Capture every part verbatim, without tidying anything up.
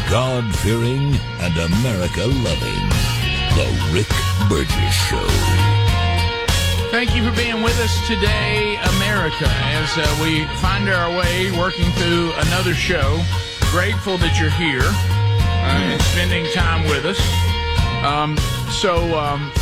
God-fearing and America-loving The Rick Burgess Show. Thank you for being with us today, America, as uh, we find our way working through another show. Grateful that you're here uh, and spending time with us. Um, so, um,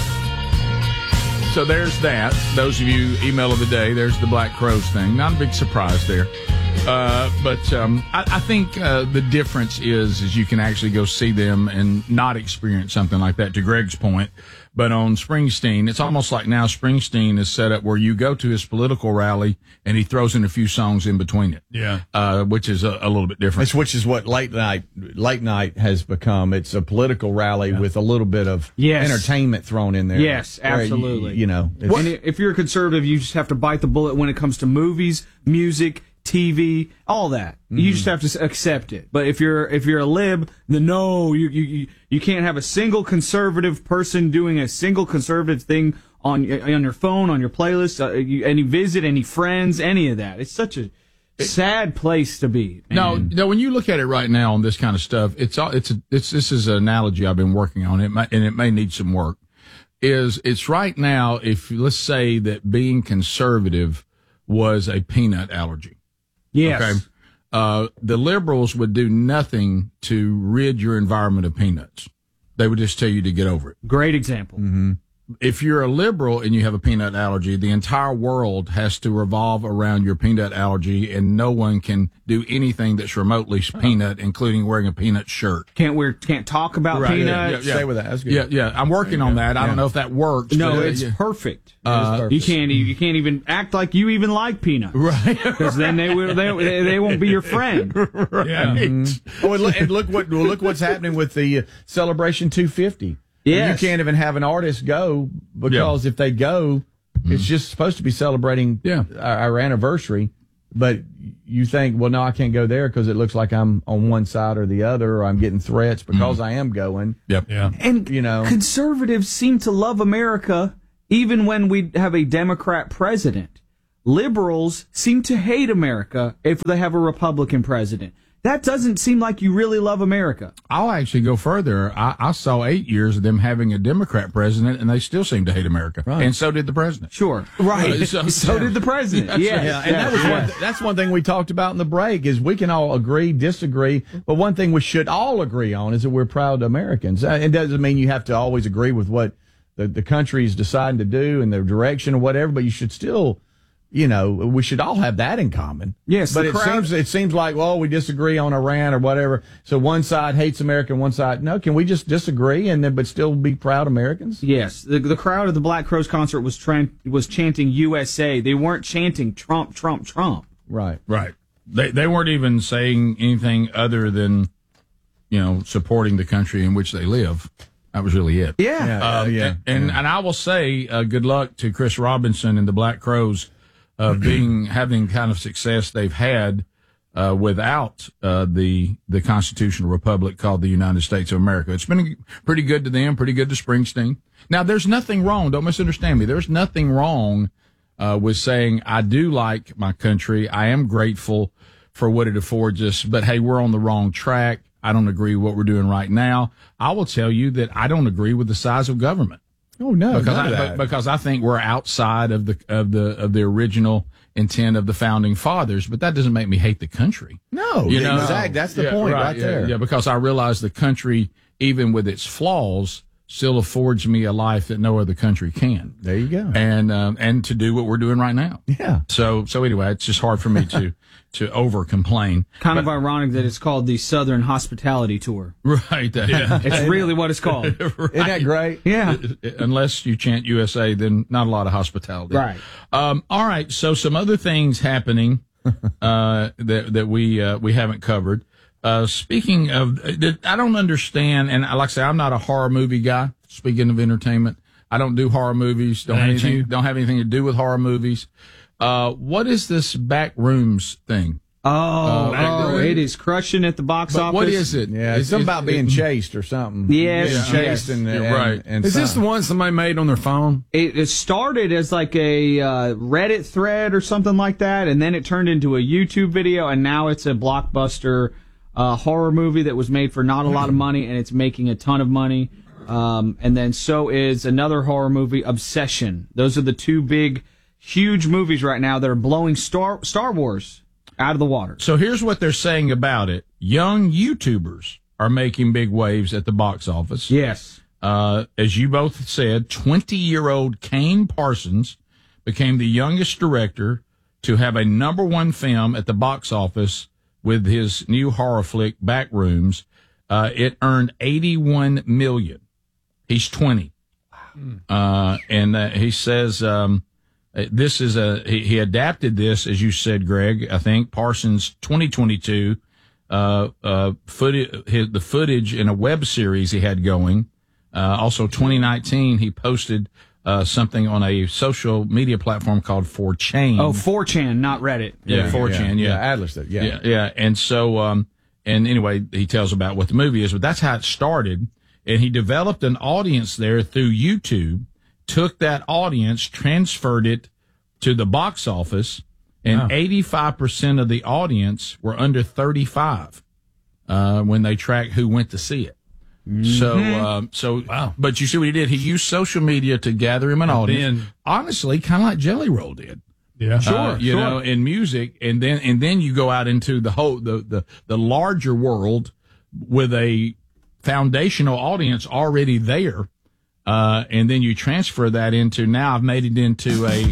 so there's that. Those of you, email of the day, there's the Black Crowes thing. Not a big surprise there. Uh, but um, I, I think uh, the difference is, is you can actually go see them and not experience something like that, to Greg's point. But on Springsteen, it's almost like now Springsteen is set up where you go to his political rally and he throws in a few songs in between it. Yeah. Uh, which is a, a little bit different. It's, which is what late night late night has become. It's a political rally yeah. with a little bit of yes. entertainment thrown in there. Yes, absolutely. You, you know, and if you're a conservative, you just have to bite the bullet when it comes to movies, music, T V, all that. Mm-hmm. You just have to accept it. But if you're if you're a lib, then no, you you you can't have a single conservative person doing a single conservative thing on on your phone, on your playlist, uh, you, any visit, any friends, any of that. It's such a sad place to be. Man. No, no. When you look at it right now on this kind of stuff, it's all it's a, it's this is an analogy I've been working on. It might, and it may need some work. Is it's right now? If let's say that being conservative was a peanut allergy. Yes. Okay. Uh, the liberals would do nothing to rid your environment of peanuts. They would just tell you to get over it. Great example. Mm-hmm. If you're a liberal and you have a peanut allergy, the entire world has to revolve around your peanut allergy, and no one can do anything that's remotely peanut, including wearing a peanut shirt. Can't wear, can't talk about right. peanuts. Yeah, yeah, yeah. Stay with that. That's good. Yeah, yeah. I'm working on that. I don't know if that works. No, but, uh, it's yeah. perfect. Uh, perfect. You can't, you can't even act like you even like peanuts, right? Because then they will, they, they won't be your friend, right? Mm-hmm. Oh, and look, and look what look what's happening with the uh, Celebration two fifty. Yes. You can't even have an artist go because yeah. if they go, mm. it's just supposed to be celebrating yeah. our, our anniversary. But you think, well, no, I can't go there because it looks like I'm on one side or the other, or I'm getting threats because mm. I am going. Yep. Yeah. And you know, conservatives seem to love America even when we have a Democrat president. Liberals seem to hate America if they have a Republican president. That doesn't seem like you really love America. I'll actually go further. I, I saw eight years of them having a Democrat president, and they still seem to hate America. Right. And so did the president. Sure. Right. Uh, so, so did the president. Yeah. Yes. yeah. And that was yes. one th- that's one thing we talked about in the break is we can all agree, disagree, but one thing we should all agree on is that we're proud Americans. Uh, It doesn't mean you have to always agree with what the, the country is deciding to do and their direction or whatever, but you should still... You know, we should all have that in common. Yes, but it crowd- seems it seems like, well, we disagree on Iran or whatever. So one side hates America, and one side no. Can we just disagree and then but still be proud Americans? Yes, the the crowd at the Black Crowes concert was trying was chanting U S A. They weren't chanting Trump, Trump, Trump. Right, right. They they weren't even saying anything other than, you know, supporting the country in which they live. That was really it. Yeah, yeah, uh, yeah. And, and yeah. and I will say, uh, good luck to Chris Robinson and the Black Crowes. Of being having kind of success they've had uh, without uh, the the constitutional republic called the United States of America. It's been pretty good to them, pretty good to Springsteen. Now, there's nothing wrong. Don't misunderstand me. There's nothing wrong uh, with saying I do like my country. I am grateful for what it affords us. But hey, we're on the wrong track. I don't agree with what we're doing right now. I will tell you that I don't agree with the size of government. Oh no, because none I, of that. because I think we're outside of the of the of the original intent of the founding fathers, but that doesn't make me hate the country. No, you know, exactly. That's the yeah, point right, right yeah, there. Yeah, because I realize the country, even with its flaws, still affords me a life that no other country can. There you go. And um, and to do what we're doing right now. Yeah. So so anyway, it's just hard for me to to over complain. Kind but, of ironic that it's called the Southern Hospitality Tour. Right. That, yeah. It's really what it's called. Right. Isn't that great? Yeah. Unless you chant U S A, then not a lot of hospitality. Right. Um, all right. So some other things happening uh, that that we uh, we haven't covered. Uh, speaking of, I don't understand, and like I say, I'm not a horror movie guy. Speaking of entertainment, I don't do horror movies. Don't have anything. Don't have anything to do with horror movies. Uh, what is this Backrooms thing? Oh, Uh, oh, it is crushing at the box But office. what is it? Yeah, Is- it's something is- about being it- chased or something. Yes, being chased yes. and, You're and right. And Is this the some- one somebody made on their phone? It, it started as like a uh, Reddit thread or something like that, and then it turned into a YouTube video, and now it's a blockbuster uh, horror movie that was made for not a lot of money, and it's making a ton of money. Um, and then so is another horror movie, Obsession. Those are the two big, huge movies right now that are blowing Star Star Wars out of the water. So here's what they're saying about it. Young YouTubers are making big waves at the box office. Yes. Uh, as you both said, twenty-year-old Kane Parsons became the youngest director to have a number one film at the box office with his new horror flick, Backrooms. Uh, it earned eighty-one million dollars. He's twenty. Uh, and uh, he says um, this is a, he, he adapted this, as you said, Greg, I think, Parsons' twenty twenty-two, uh, uh, footage, his, the footage in a web series he had going. Uh, also, twenty nineteen, he posted uh, something on a social media platform called four chan. Oh, four chan, not Reddit. Yeah, four chan, yeah. yeah. Atlas did, yeah. Yeah, yeah. And so, um, and anyway, he tells about what the movie is, but that's how it started. And he developed an audience there through YouTube, took that audience, transferred it to the box office, and wow. eighty-five percent of the audience were under thirty-five uh, when they tracked who went to see it. Mm-hmm. So, um, so, wow. But you see what he did? He used social media to gather him an and audience. Then, honestly, kind of like Jelly Roll did. Yeah, sure. Uh, you sure. know, in music, and then and then you go out into the whole the the, the larger world with a foundational audience already there, uh, and then you transfer that into now I've made it into a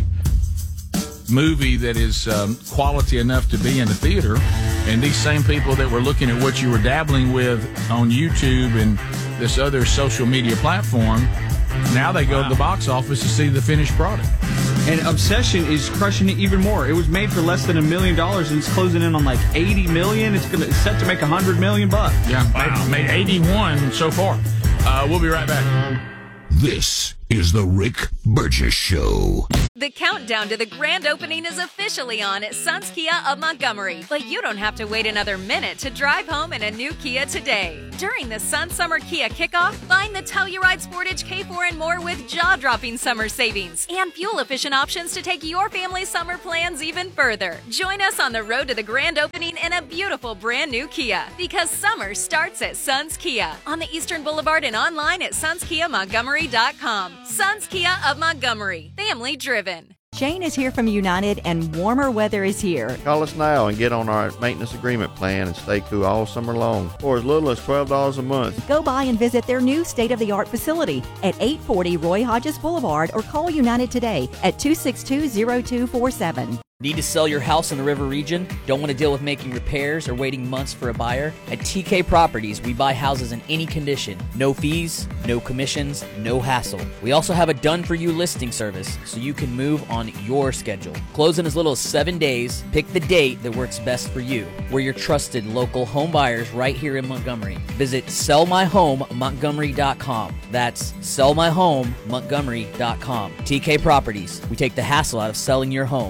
movie that is um, quality enough to be in the theater, and these same people that were looking at what you were dabbling with on YouTube and this other social media platform, now they go wow. to the box office to see the finished product. And Obsession is crushing it even more. It was made for less than a million dollars, and it's closing in on like eighty million. It's gonna it's set to make a hundred million bucks. Yeah, wow. made, made eighty-one so far. Uh, we'll be right back. This is the Rick Burgess Show. The countdown to the grand opening is officially on at Sons Kia of Montgomery, but you don't have to wait another minute to drive home in a new Kia today. During the Sun Summer Kia Kickoff, find the Telluride Sportage K four and more with jaw-dropping summer savings and fuel-efficient options to take your family's summer plans even further. Join us on the road to the grand opening in a beautiful brand new Kia, because summer starts at Sons Kia on the Eastern Boulevard and online at sons kia montgomery dot com. Sons Kia of Montgomery, family driven. Shane is here from United, and warmer weather is here. Call us now and get on our maintenance agreement plan and stay cool all summer long for as little as twelve dollars a month. Go by and visit their new state-of-the-art facility at eight forty Roy Hodges Boulevard, or call United today at two six two, zero two four seven. Need to sell your house in the River region? Don't want to deal with making repairs or waiting months for a buyer? At T K Properties, we buy houses in any condition. No fees, no commissions, no hassle. We also have a done-for-you listing service, so you can move on your schedule. Close in as little as seven days. Pick the date that works best for you. We're your trusted local home buyers right here in Montgomery. Visit sell my home montgomery dot com. That's sell my home montgomery dot com. T K Properties. We take the hassle out of selling your home.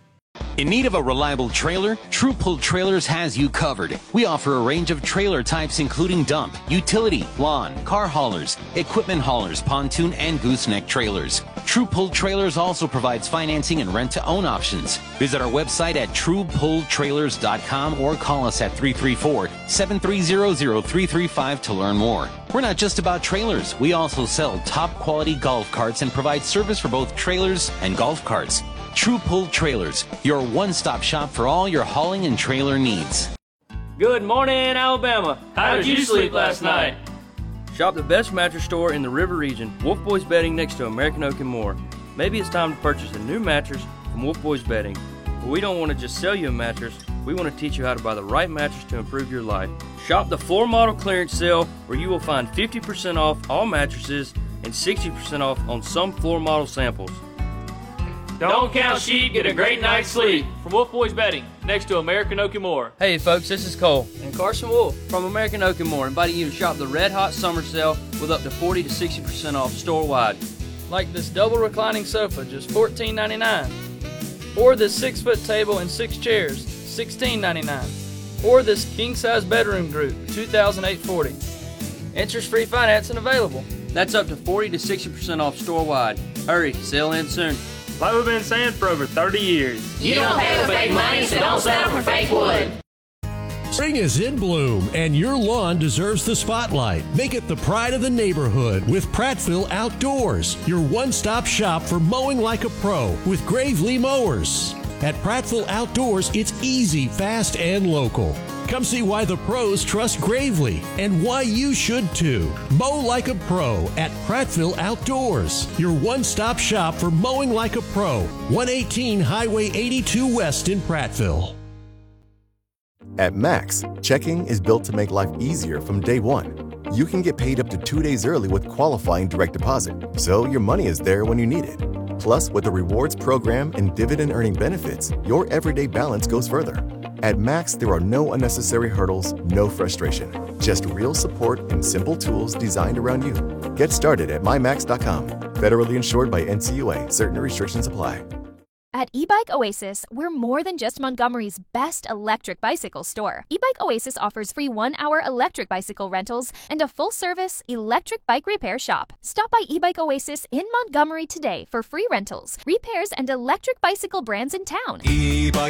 In need of a reliable trailer? True Pull Trailers has you covered. We offer a range of trailer types including dump, utility, lawn, car haulers, equipment haulers, pontoon, and gooseneck trailers. True Pull Trailers also provides financing and rent-to-own options. Visit our website at true pull trailers dot com or call us at three three four, seven three zero, zero three three five to learn more. We're not just about trailers. We also sell top-quality golf carts and provide service for both trailers and golf carts. True Pull Trailers, your one-stop shop for all your hauling and trailer needs. Good morning, Alabama. How did you sleep last night? Shop the best mattress store in the River region, Wolf Boys Bedding, next to American Oak and more. Maybe it's time to purchase a new mattress from Wolf Boys Bedding. But we don't want to just sell you a mattress. We want to teach you how to buy the right mattress to improve your life. Shop the floor model clearance sale, where you will find fifty percent off all mattresses and sixty percent off on some floor model samples. Don't count sheep, get a great night's sleep. From Wolf Boys Bedding, next to American Oak and More. Hey folks, this is Cole and Carson Wolf from American Oak and More, inviting you to shop the Red Hot Summer Sale with up to forty to sixty percent off store-wide. Like this double reclining sofa, just fourteen ninety-nine. Or this six-foot table and six chairs, sixteen ninety-nine. Or this king-size bedroom group, two thousand eight hundred forty dollars. Interest-free financing available. That's up to forty to sixty percent off store-wide. Hurry, sale ends soon. Like we've been saying for over thirty years. You don't pay with fake money, so don't settle for fake wood. Spring is in bloom, and your lawn deserves the spotlight. Make it the pride of the neighborhood with Prattville Outdoors, your one-stop shop for mowing like a pro with Gravely Mowers. At Prattville Outdoors, it's easy, fast, and local. Come see why the pros trust Gravely and why you should too. Mow like a pro at Prattville Outdoors, your one-stop shop for mowing like a pro. one eighteen Highway eighty-two West in Prattville. At Max, checking is built to make life easier from day one. You can get paid up to two days early with qualifying direct deposit, so your money is there when you need it. Plus, with the rewards program and dividend earning benefits, your everyday balance goes further. At Max, there are no unnecessary hurdles, no frustration, just real support and simple tools designed around you. Get started at my max dot com. Federally insured by N C U A. Certain restrictions apply. At eBike Oasis, we're more than just Montgomery's best electric bicycle store. eBike Oasis offers free one-hour electric bicycle rentals and a full-service electric bike repair shop. Stop by eBike Oasis in Montgomery today for free rentals, repairs, and electric bicycle brands in town. E-bike